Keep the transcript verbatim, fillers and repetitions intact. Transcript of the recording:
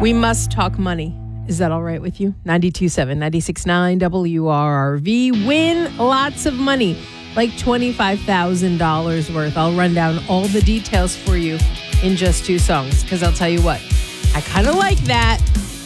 We must talk money. Is that all right with you? ninety-two point seven, ninety-six point nine W R R V. Win lots of money, like twenty-five thousand dollars worth. I'll run down all the details for you in just two songs, because I'll tell you what, I kind of like that.